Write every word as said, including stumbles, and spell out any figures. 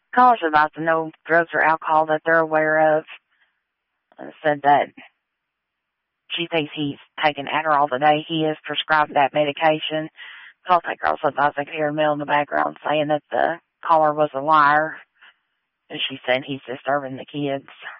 Caller's about the no drugs or alcohol that they're aware of. Uh, said that she thinks he's taking Adderall today. He is prescribed that medication. Call that girl sometimes I could hear a male in the background saying that the caller was a liar. And she said he's disturbing the kids.